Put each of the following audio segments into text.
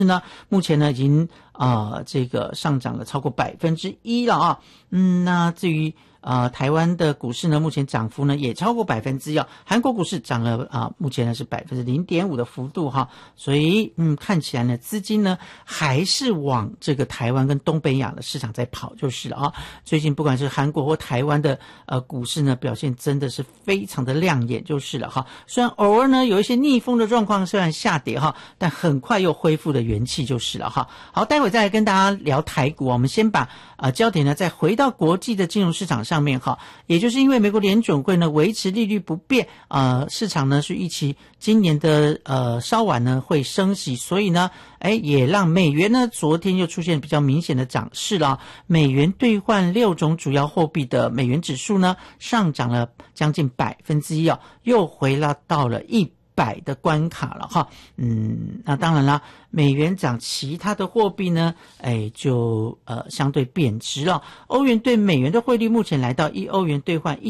目前呢已经这个上涨了超过1%了啊。那至于台湾的股市呢，目前涨幅呢也超过1%，韩国股市涨了目前呢是0.5%的幅度哈，所以看起来呢资金呢还是往这个台湾跟东北亚的市场在跑就是了啊。最近不管是韩国或台湾的股市呢表现真的是非常的亮眼就是了哈。虽然偶尔呢有一些逆风的状况，虽然下跌哈，但很快又恢复了元气就是了哈。好，待会再来跟大家聊台股，我们先把焦点呢再回到国际的金融市场上面哈，也就是因为美国联准会呢维持利率不变，市场呢是预期今年的稍晚呢会升息，所以呢也让美元呢昨天又出现比较明显的涨势了。美元兑换6种主要货币的美元指数呢上涨了将近1%又回到了100的关卡了哈。那当然啦，美元涨，其他的货币呢就相对贬值了。欧元对美元的汇率目前来到1欧元兑换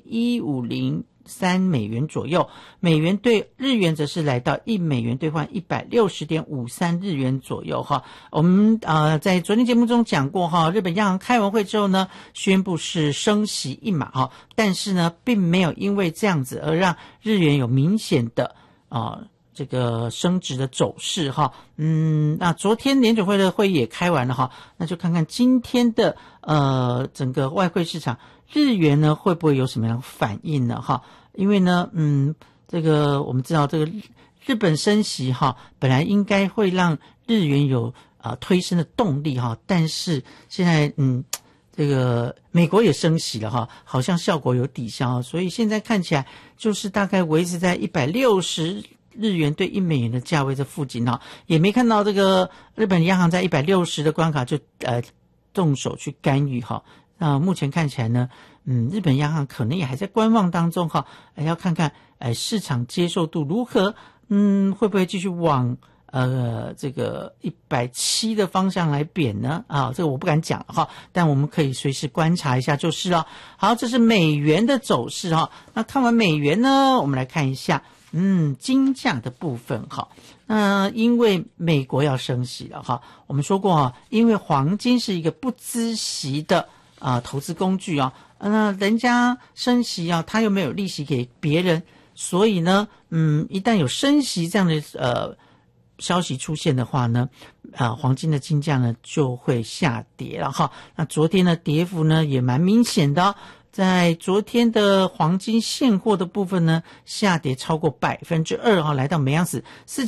1.1503 美元左右，美元对日元则是来到1美元兑换 160.53 日元左右哈。我们在昨天节目中讲过哈，日本央行开完会之后呢宣布是升息1码哈，但是呢并没有因为这样子而让日元有明显的这个升值的走势哈。那昨天联准会的会议也开完了哈，那就看看今天的整个外汇市场日元呢会不会有什么样的反应呢哈。因为呢这个我们知道这个日本升息哈，本来应该会让日元有推升的动力哈，但是现在这个美国也升息了哈，好像效果有抵消，所以现在看起来就是大概维持在160日元对1美元的价位这附近哈，也没看到这个日本央行在160的关卡就动手去干预哈。那目前看起来呢日本央行可能也还在观望当中哈，要看看市场接受度如何，会不会继续往这个170的方向来贬呢？这个我不敢讲哈，但我们可以随时观察一下就是了。好，这是美元的走势哈。那看完美元呢，我们来看一下金价的部分哈。因为美国要升息了哈，我们说过哈，因为黄金是一个不孳息的投资工具啊，那人家升息啊，他又没有利息给别人，所以呢一旦有升息这样的消息出现的话呢黄金的金价呢就会下跌了哈。那昨天呢跌幅呢也蛮明显的，在昨天的黄金现货的部分呢下跌超过2%哈，来到每盎司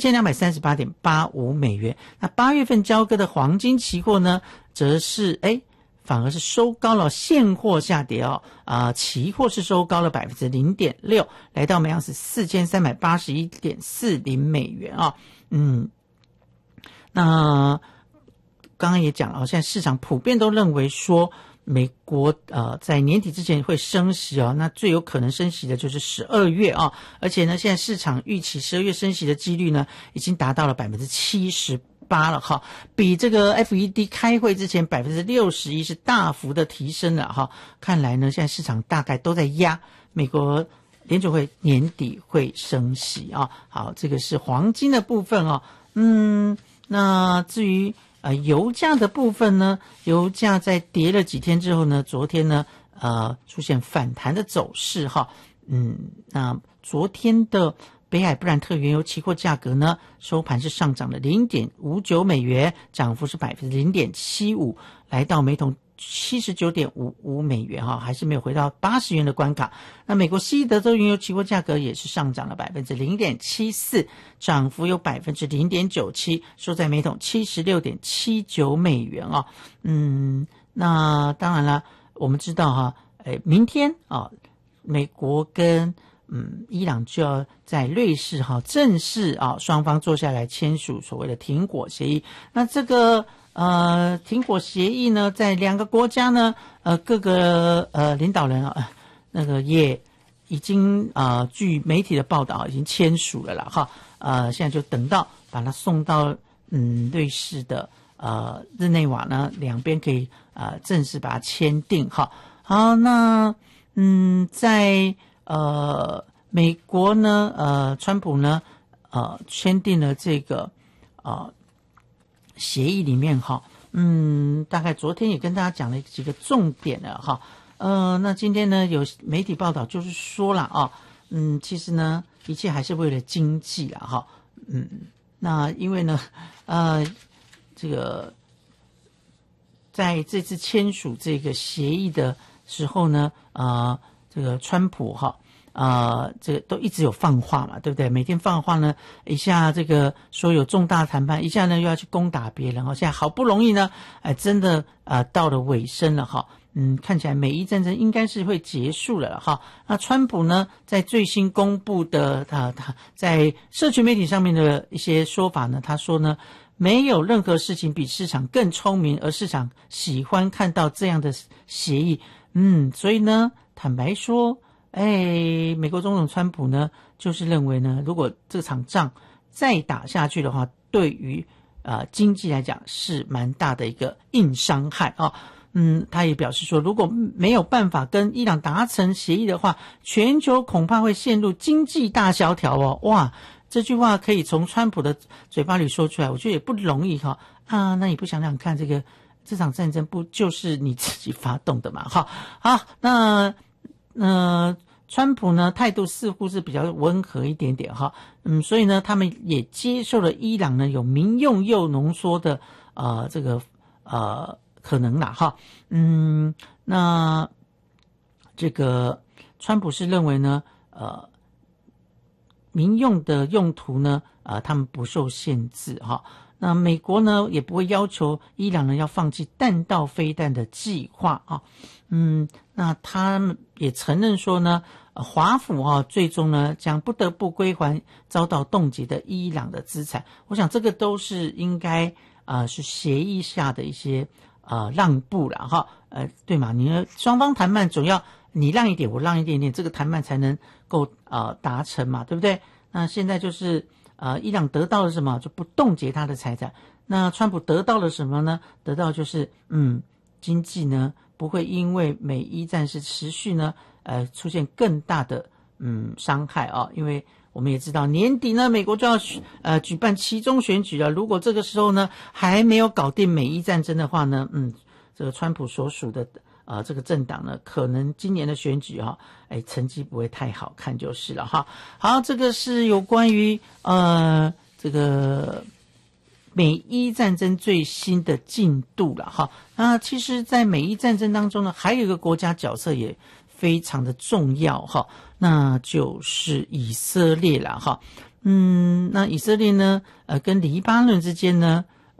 4238.85美元。那8月份交割的黄金期货呢则是反而是收高了，现货下跌期货是收高了 0.6%， 来到每盎司4381.40美元啊。那刚刚也讲了，现在市场普遍都认为说美国在年底之前会升息那最有可能升息的就是12月而且呢现在市场预期12月升息的几率呢已经达到了 78%了哈，比这个 FED 开会之前 61% 是大幅的提升了哈。看来呢现在市场大概都在压美国联准会年底会升息好，这个是黄金的部分那至于油价的部分呢，油价在跌了几天之后呢，昨天呢出现反弹的走势哈。那昨天的北海布兰特原油期货价格呢收盘是上涨了 0.59 美元，涨幅是 0.75%， 来到每桶79.55 美元还是没有回到80元的关卡。那美国西德州原油期货价格也是上涨了 0.74%， 涨幅有 0.97%， 收在每桶 76.79 美元那当然了，我们知道明天美国跟伊朗就要在瑞士正式双方坐下来签署所谓的停火协议。那这个停火协议呢，在两个国家呢各个领导人那个也已经据媒体的报道已经签署了啦现在就等到把它送到瑞士的日内瓦呢，两边可以正式把它签订好，那在美国呢川普呢签订了这个协议里面哈，大概昨天也跟大家讲了几个重点了哈。那今天呢有媒体报道就是说了啊，其实呢一切还是为了经济啦哈，那因为呢这个在这次签署这个协议的时候呢，这个川普哈。这个都一直有放话嘛，对不对？每天放话呢，一下这个说有重大谈判，一下呢又要去攻打别人，现在好不容易呢，真的到了尾声了哈。看起来美伊战争应该是会结束了哈。那川普呢，在最新公布的他在社群媒体上面的一些说法呢，他说呢，没有任何事情比市场更聪明，而市场喜欢看到这样的协议。所以呢，坦白说。美国总统川普呢，就是认为呢，如果这场仗再打下去的话，对于经济来讲是蛮大的一个硬伤害啊。他也表示说，如果没有办法跟伊朗达成协议的话，全球恐怕会陷入经济大萧条哦。哇，这句话可以从川普的嘴巴里说出来，我觉得也不容易哈。那你不想想看，这场战争不就是你自己发动的嘛？哈，好，那川普呢态度似乎是比较温和一点点哈，所以呢他们也接受了伊朗呢有民用铀浓缩的这个可能啦哈，那这个川普是认为呢民用的用途呢他们不受限制哈。那美国呢也不会要求伊朗呢要放弃弹道飞弹的计划啊。那他们也承认说呢，华府最终呢将不得不归还遭到冻结的伊朗的资产。我想这个都是应该是协议下的一些让步了哈。对嘛？你双方谈判总要你让一点，我让一点点，这个谈判才能够达成嘛，对不对？那现在就是伊朗得到了什么，就不冻结他的财产。那川普得到了什么呢？得到就是经济呢不会因为美伊战事持续呢出现更大的伤害啊。因为我们也知道年底呢美国就要举办期中选举了，如果这个时候呢还没有搞定美伊战争的话呢，这个川普所属的这个政党呢可能今年的选举成绩不会太好看就是了哈。好，这个是有关于这个美伊战争最新的进度了哈。那其实在美伊战争当中呢，还有一个国家角色也非常的重要哈，那就是以色列啦哈。那以色列呢跟黎巴嫩之间呢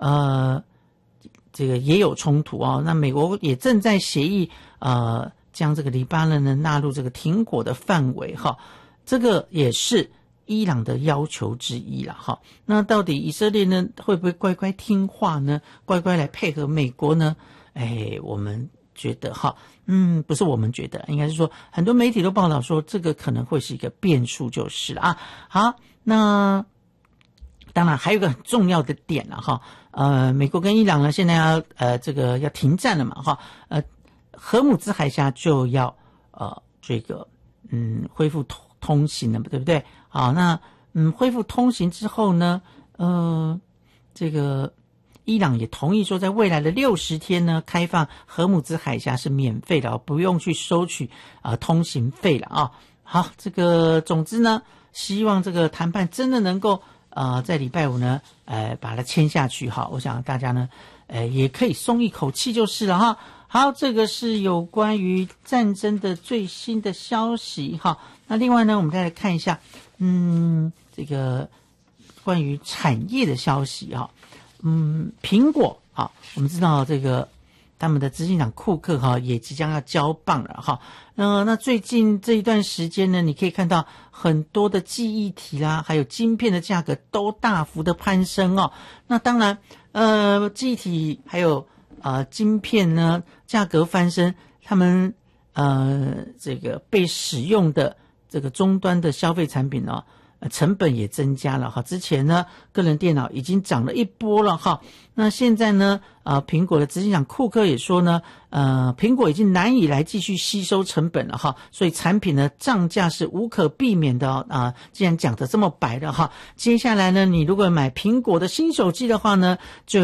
这个也有冲突那美国也正在协议将这个黎巴嫩呢纳入这个停火的范围哈，这个也是伊朗的要求之一啦哈。那到底以色列呢会不会乖乖听话呢，乖乖来配合美国呢？我们觉得哈，不是我们觉得，应该是说很多媒体都报道说这个可能会是一个变数就是了啊。好，那当然还有一个很重要的点了哈，美国跟伊朗呢现在要这个要停战了嘛哈，荷姆兹海峡就要这个恢复通行了嘛，对不对？好，那恢复通行之后呢，这个伊朗也同意说，在未来的60天呢，开放荷姆兹海峡是免费的，不用去收取通行费了啊。好，这个总之呢，希望这个谈判真的能够在礼拜五呢，把它签下去哈。我想大家呢，也可以松一口气就是了哈。好，这个是有关于战争的最新的消息哈。那另外呢，我们再来看一下，这个关于产业的消息哈。苹果啊，我们知道这个他们的执行长库克哈也即将要交棒了哈。那最近这一段时间呢，你可以看到很多的记忆体啦，还有晶片的价格都大幅的攀升哦。那当然，记忆体还有晶片呢价格翻身，他们这个被使用的这个终端的消费产品成本也增加了哈。之前呢个人电脑已经涨了一波了哈，那现在呢苹果的执行长库克也说呢苹果已经难以来继续吸收成本了哈，所以产品呢涨价是无可避免的既然讲得这么白的哈，接下来呢你如果买苹果的新手机的话呢，就